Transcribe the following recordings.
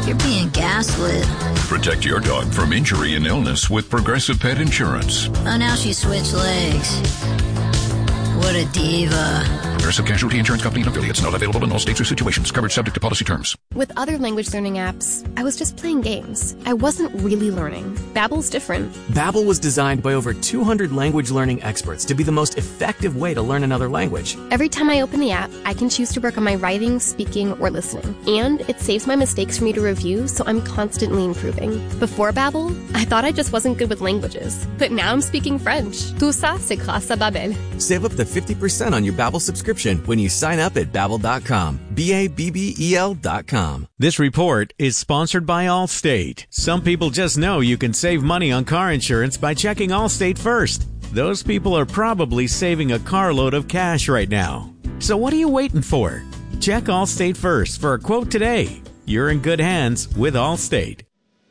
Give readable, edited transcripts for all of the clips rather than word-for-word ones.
You're being gaslit. Protect your dog from injury and illness with Progressive Pet Insurance. Oh, now she switched legs. What a diva. Progressive Casualty Insurance Company and affiliates. Not available in all states or situations. Coverage subject to policy terms. With other language learning apps, I was just playing games. I wasn't really learning. Babbel's different. Babbel was designed by over 200 language learning experts to be the most effective way to learn another language. Every time I open the app, I can choose to work on my writing, speaking, or listening. And it saves my mistakes for me to review, so I'm constantly improving. Before Babbel, I thought I just wasn't good with languages. But now I'm speaking French. Tout ça, c'est grâce à Babbel. Save up to 50% on your Babbel subscription when you sign up at Babbel.com. Babbel.com. This report is sponsored by Allstate. Some people just know you can save money on car insurance by checking Allstate first. Those people are probably saving a carload of cash right now. So what are you waiting for? Check Allstate first for a quote today. You're in good hands with Allstate.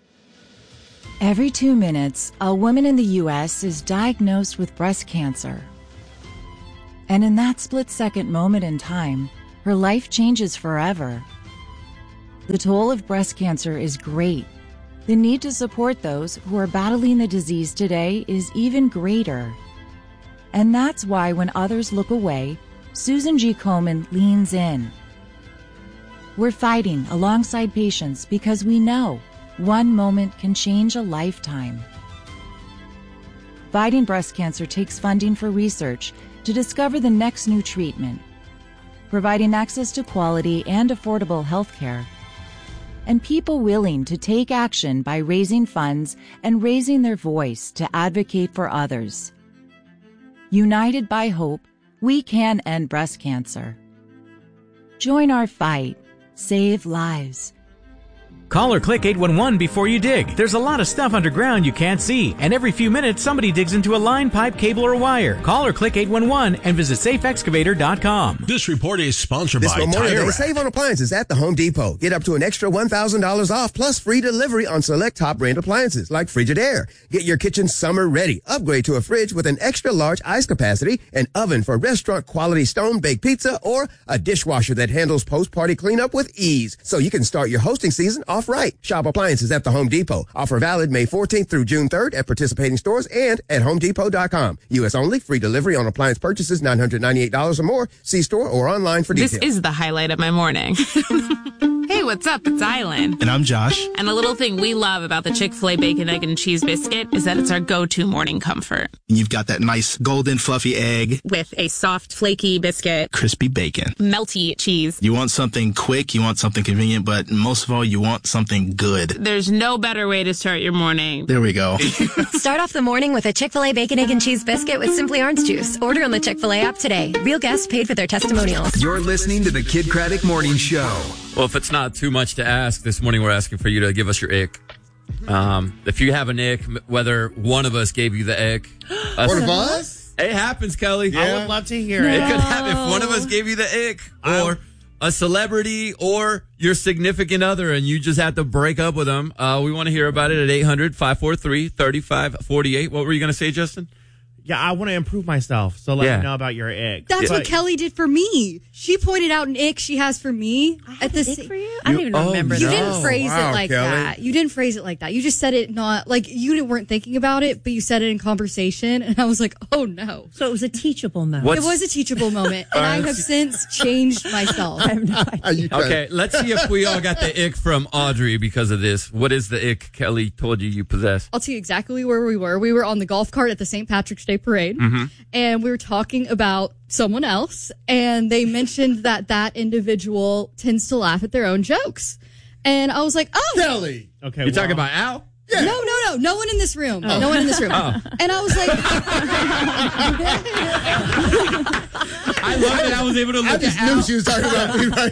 Every 2 minutes, a woman in the U.S. is diagnosed with breast cancer. And in that split-second moment in time, her life changes forever. The toll of breast cancer is great. The need to support those who are battling the disease today is even greater. And that's why when others look away, Susan G. Komen leans in. We're fighting alongside patients because we know one moment can change a lifetime. Fighting breast cancer takes funding for research to discover the next new treatment, providing access to quality and affordable health care, and people willing to take action by raising funds and raising their voice to advocate for others. United by hope, we can end breast cancer. Join our fight. Save lives. Call or click 811 before you dig. There's a lot of stuff underground you can't see, and every few minutes somebody digs into a line, pipe, cable, or wire. Call or click 811 and visit safeexcavator.com. This report is sponsored this by Memorial Tire Day, Rack. save on appliances at the Home Depot. Get up to an extra $1,000 off plus free delivery on select top brand appliances like Frigidaire. Get your kitchen summer ready. Upgrade to a fridge with an extra large ice capacity, an oven for restaurant quality stone baked pizza, or a dishwasher that handles post-party cleanup with ease so you can start your hosting season off right. Shop appliances at the Home Depot. Offer valid May 14th through June 3rd at participating stores and at HomeDepot.com. U.S. only. Free delivery on appliance purchases $998 or more. See store or online for details. This is the highlight of my morning. Hey, what's up? It's Island. And I'm Josh. And a little thing we love about the Chick-fil-A Bacon, Egg, and Cheese Biscuit is that it's our go-to morning comfort. You've got that nice golden fluffy egg with a soft, flaky biscuit, crispy bacon, melty cheese. You want something quick, you want something convenient, but most of all, you want something good. There's no better way to start your morning. There we go. Start off the morning with a Chick-fil-A Bacon, Egg, and Cheese Biscuit with Simply Orange Juice. Order on the Chick-fil-A app today. Real guests paid for their testimonials. You're listening to the Kid Craddock Morning Show. Well, if it's not too much to ask, this morning we're asking for you to give us your ick. If you have an ick, whether one of us gave you the ick. One of us? It happens, Kelly. Yeah. I would love to hear it. It could happen if one of us gave you the ick, or a celebrity, or your significant other, and you just have to break up with them. We want to hear about it at 800-543-3548. What were you going to say, Justin? Yeah, I want to improve myself, so let me know about your ick. That's what Kelly did for me. She pointed out an ick she has for me. At the ick for you? I don't even remember that. You didn't phrase it like Kelly. that. You didn't phrase it like that. You just said it not, like, you weren't thinking about it, but you said it in conversation, and I was like, oh, no. So it was a teachable moment. It was a teachable moment, and I have since changed myself. I have no idea. Okay, let's see if we all got the ick from Audrey because of this. What is the ick Kelly told you possess? I'll tell you exactly where we were. We were on the golf cart at the St. Patrick's Day Parade. Mm-hmm. And we were talking about someone else, and they mentioned that individual tends to laugh at their own jokes. And I was like, oh. Kelly. Okay. You're talking about Al? Yeah. No. No one in this room. Oh. No one in this room. Oh. And I was like. I love that I was able to look I just at knew Al. she was talking about me right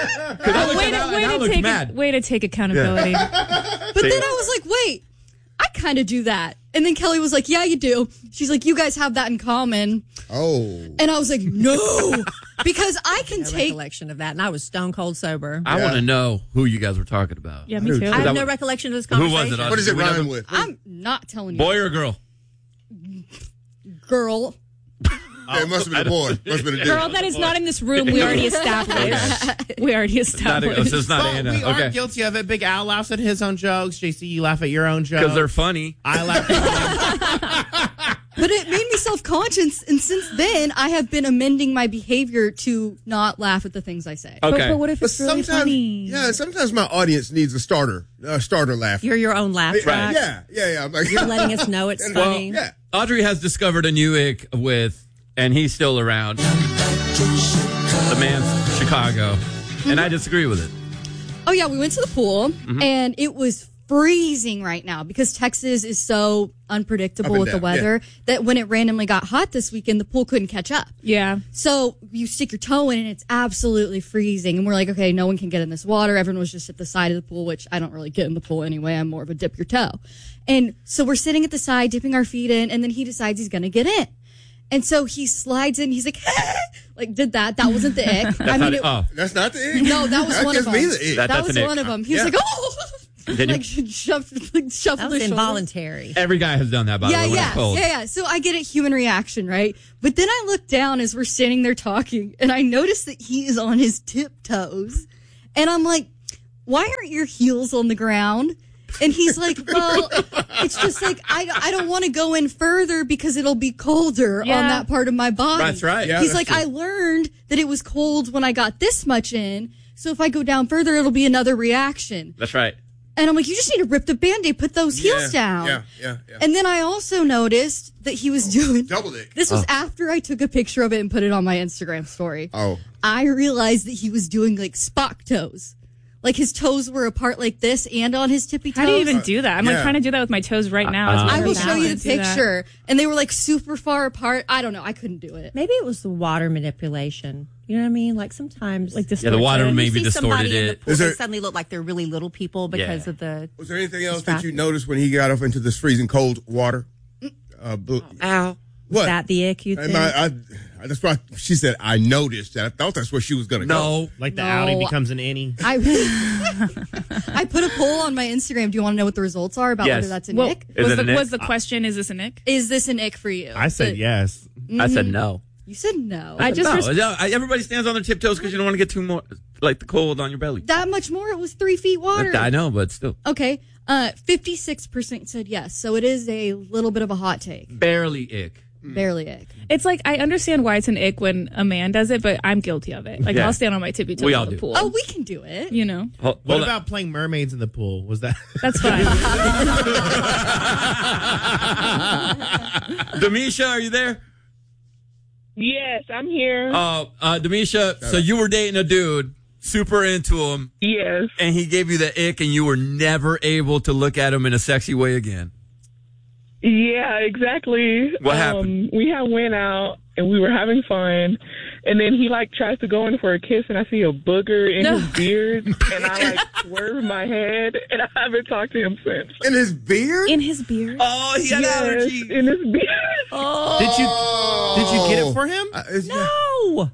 there. Way to take accountability. But then I was like, wait, I kind of do that. And then Kelly was like, yeah, you do. She's like, you guys have that in common. Oh. And I was like, no, because I can take recollection of that, and I was stone cold sober. I want to know who you guys were talking about. Yeah, me too. I have no recollection of this Who conversation. was it? What does it rhyme with? I'm not telling you. Boy or girl? Girl. It must have been a boy. Must have been a dude. Girl, that is not in this room. We already established. We already established. So it's not Anna. We are guilty of it. Big Al laughs at his own jokes. JC, you laugh at your own jokes. Because they're funny. I laugh at But it made me self-conscious, and since then, I have been amending my behavior to not laugh at the things I say. Okay. But what if it's really funny? Yeah, sometimes my audience needs a starter laugh. You're your own laugh track. Yeah. I'm like, You're letting us know it's funny. Yeah. Audrey has discovered a new ick with, and he's still around, the man's Chicago. And I disagree with it. Oh, yeah, we went to the pool, and it was freezing right now because Texas is so unpredictable with the weather that when it randomly got hot this weekend, the pool couldn't catch up. Yeah. So you stick your toe in and it's absolutely freezing. And we're like, okay, no one can get in this water. Everyone was just at the side of the pool, which I don't really get in the pool anyway. I'm more of a dip your toe. And so we're sitting at the side, dipping our feet in, and then he decides he's going to get in. And so he slides in. He's like, like did that. That wasn't the ick. That's not the ick. No, that was one of them. Me the ick. That was one of them. He was like, oh. Like shuffled that was involuntary. Every guy has done that, by the way, when it's cold. Yeah. So I get a human reaction, right? But then I look down as we're standing there talking, and I notice that he is on his tiptoes. And I'm like, why aren't your heels on the ground? And he's like, well, it's just like, I don't want to go in further because it'll be colder on that part of my body. That's right. Yeah, he's like, true. I learned that it was cold when I got this much in. So if I go down further, it'll be another reaction. That's right. And I'm like, you just need to rip the Band-Aid, put those heels down. Yeah. And then I also noticed that he was doing... Double dick. This was after I took a picture of it and put it on my Instagram story. Oh. I realized that he was doing, like, Spock toes. Like, his toes were apart like this and on his tippy toes. How do you even do that? I'm like trying to do that with my toes right now. I will show you the picture. And they were, like, super far apart. I don't know. I couldn't do it. Maybe it was the water manipulation. You know what I mean? Like sometimes, like the water maybe distorted it. They suddenly look like they're really little people because of the. Was there anything else that you noticed when he got off into this freezing cold water? Ow! What? Is that the ick you think? That's why she said. I noticed that. I thought that's where she was going to go. Like the outie becomes an innie. I put a poll on my Instagram. Do you want to know what the results are about whether that's an ick? Was the question, is this an ick? Is this an ick for you? I said yes. I said no. You said no. Everybody stands on their tiptoes because you don't want to get too more like the cold on your belly. That much more? It was 3 feet water. I know, but still. Okay. 56% said yes. So it is a little bit of a hot take. Barely ick. Barely ick. It's like, I understand why it's an ick when a man does it, but I'm guilty of it. Like, I'll stand on my tippy toes in the pool. Oh, we can do it. You know? What about playing mermaids in the pool? Was that? That's fine. Demisha, are you there? Yes, I'm here. Demisha, so you were dating a dude, super into him. Yes. And he gave you the ick and you were never able to look at him in a sexy way again. Yeah, exactly. What happened? We had went out and we were having fun, and then he tries to go in for a kiss, and I see a booger in his beard, and I swerve my head, and I haven't talked to him since. In his beard? In his beard? Oh, he had allergies. In his beard. Oh. Did you get it for him? No.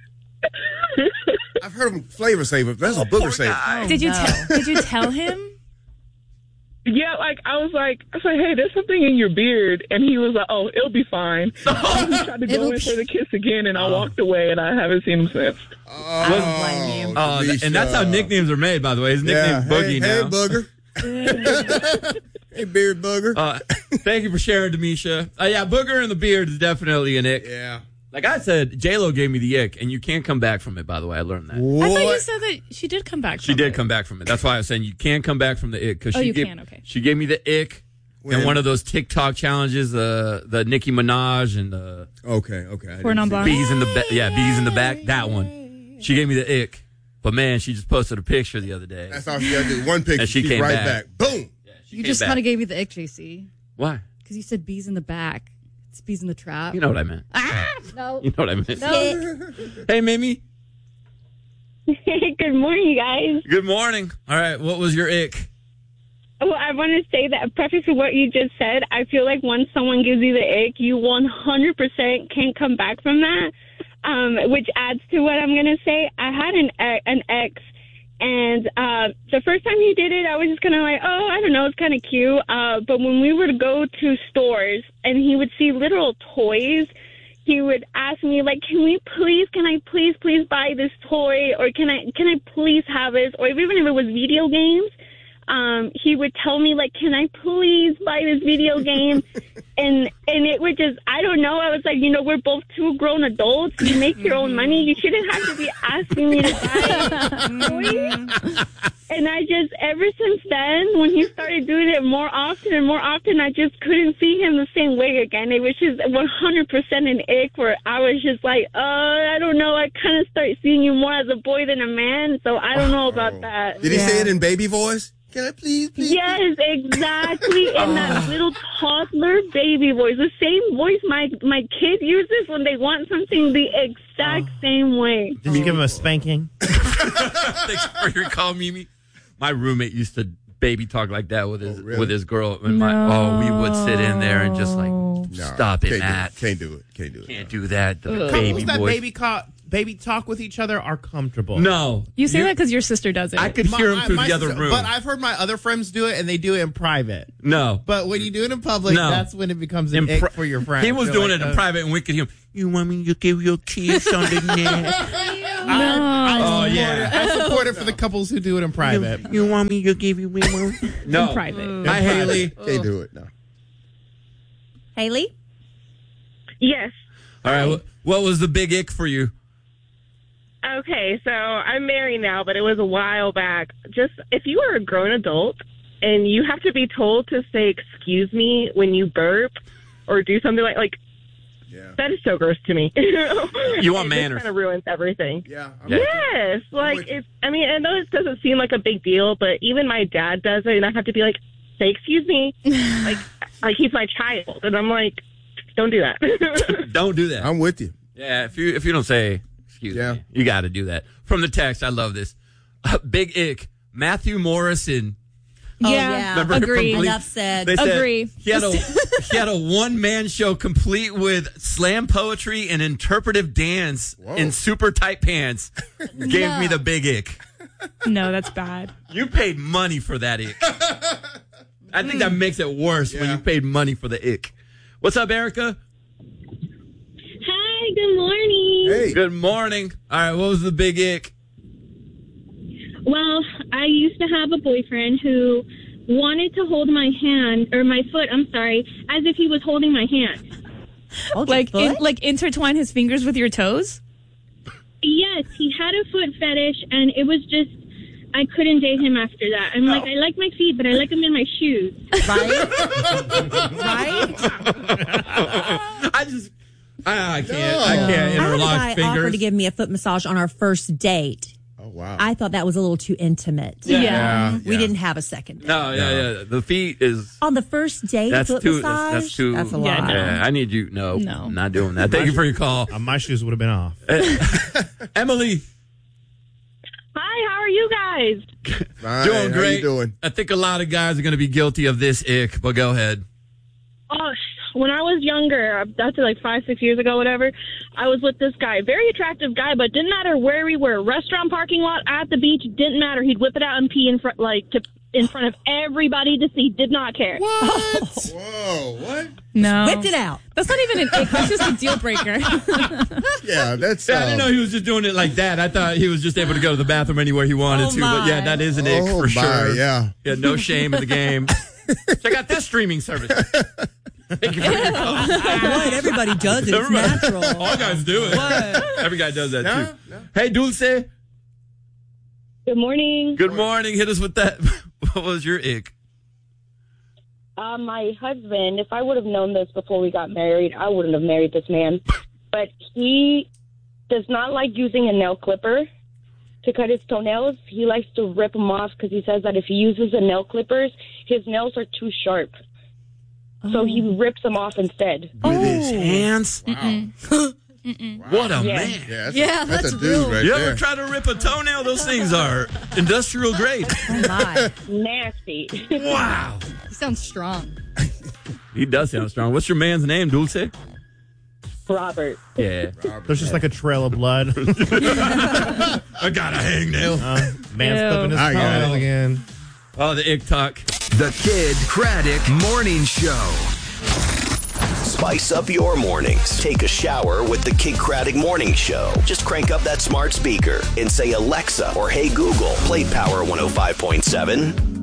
I've heard him flavor saver. That's a booger saver. Did you tell him? Yeah, I was like, hey, there's something in your beard. And he was like, oh, it'll be fine. And he tried to go in for the kiss again, and I walked away, and I haven't seen him since. I don't blame you. And that's how nicknames are made, by the way. His nickname's Boogie now. Hey, booger. Hey, beard booger. Thank you for sharing, Demisha. Yeah, booger in the beard is definitely an ick. Yeah. Like I said, J-Lo gave me the ick, and you can't come back from it, by the way. I learned that. What? I thought you said that she did come back from it. She did come back from it. That's why I was saying you can't come back from the ick. You can, okay. She gave me the ick in one of those TikTok challenges, the Nicki Minaj and the... Okay. Bees in the back. That one. She gave me the ick. But, man, she just posted a picture the other day. That's all she got to do. One picture, and she came right back. Boom! Yeah, you just kind of gave me the ick, JC. Why? Because you said bees in the back. It's bees in the trap. You know what I meant. No. You know what I meant. No. Hey, Mimi. Good morning, you guys. Good morning. All right, what was your ick? Well, I want to say that, preface to what you just said, I feel like once someone gives you the ick, you 100% can't come back from that, which adds to what I'm going to say. I had an ex, and the first time he did it, I was just kind of like, oh, I don't know, it's kind of cute. But when we would go to stores and he would see literal toys he would ask me, like, can I please buy this toy, or can I please have this, or even if it was video games, he would tell me, like, can I please buy this video game? and it would just, I don't know, I was like, we're both two grown adults, you make your own money, you shouldn't have to be asking me to buy toys. And I just, ever since then, when he started doing it more often and more often, I just couldn't see him the same way again. It was just 100% an ick, where I was just like, I don't know, I kind of start seeing you more as a boy than a man, so I don't know about that. Did he say it in baby voice? Can I please? Yes, exactly. In that little toddler baby voice. The same voice my kid uses when they want something, the exact same way. Did you give him a spanking? Thanks for your call, Mimi. My roommate used to baby talk like that with his girl. And we would sit in there and just like, stop it, Matt. Can't do it. Can't do that. The baby that baby talk with each other are comfortable. No. You say that because your sister does it. I could hear him through the other room. But I've heard my other friends do it, and they do it in private. No. But when you do it in public, that's when it becomes an ick for your friends. He was doing it in private, and we could hear him. You want me to give your kiss on the neck? I support it for the couples who do it in private. You want me to give you one? No. In private. Hi, Haley. Can't do it, no. Haley? Yes. All right. What was the big ick for you? Okay, so I'm married now, but it was a while back. Just if you are a grown adult and you have to be told to say excuse me when you burp or do something like that is so gross to me. You want manners. It kind of ruins everything. Yeah. Yes. Like, I know it doesn't seem like a big deal, but even my dad does it, and I have to be like, say excuse me. like he's my child. And I'm like, don't do that. Don't do that. I'm with you. Yeah, if you don't say excuse me, you got to do that. From the text, I love this. Big ick. Matthew Morrison. Remember, agree. Enough said. They said agree. He had a one-man show complete with slam poetry and interpretive dance in super tight pants. Gave me the big ick. No, that's bad. You paid money for that ick. I think that makes it worse when you paid money for the ick. What's up, Erica? Hi, good morning. Hey. Good morning. All right, what was the big ick? Well, I used to have a boyfriend who wanted to hold my foot, as if he was holding my hand. Like intertwine his fingers with your toes? Yes, he had a foot fetish, and it was just, I couldn't date him after that. I'm like, I like my feet, but I like them in my shoes. Right? I can't interlock fingers. Offered to give me a foot massage on our first date. Oh, wow. I thought that was a little too intimate. Yeah. We didn't have a second date. No. The feet is... On the first date, foot massage? That's too... That's a lot. Yeah, I need you... No, I'm not doing that. Thank you for your call. My shoes would have been off. Emily. Hi, how are you guys? Fine. Doing great. How you doing? I think a lot of guys are going to be guilty of this ick, but go ahead. Oh, when I was younger, that's like 5-6 years ago, whatever, I was with this guy, very attractive guy, but didn't matter where we were, restaurant, parking lot, at the beach, didn't matter. He'd whip it out and pee in front of everybody to see. Did not care. What? Whoa, what? No. Whipped it out. That's not even an ick. That's just a deal breaker. Yeah, that's... I didn't know he was just doing it like that. I thought he was just able to go to the bathroom anywhere he wanted to. But yeah, that is an ick for sure. Yeah. No shame in the game. Check out this streaming service. Thank you for your call. What? Everybody does it. It's natural. All guys do it. What? Every guy does that too. No. Hey, Dulce. Good morning. Good morning. Hit us with that. What was your ick? My husband, if I would have known this before we got married, I wouldn't have married this man. But he does not like using a nail clipper to cut his toenails. He likes to rip them off because he says that if he uses the nail clippers, his nails are too sharp. So he rips them off instead. With his hands? Wow. What a man. Yeah, that's a dude right you there. ever try to rip a toenail? Those things are industrial grade. Oh, my. Nasty. Wow. He sounds strong. He does sound strong. What's your man's name, Dulce? Robert. Yeah. There's just like a trail of blood. I got a hangnail. Man flipping his toenails again. Oh, the ick talk. The Kid Craddock Morning Show. Spice up your mornings. Take a shower with the Kidd Kraddick Morning Show. Just crank up that smart speaker and say, Alexa or Hey Google, play Power 105.7.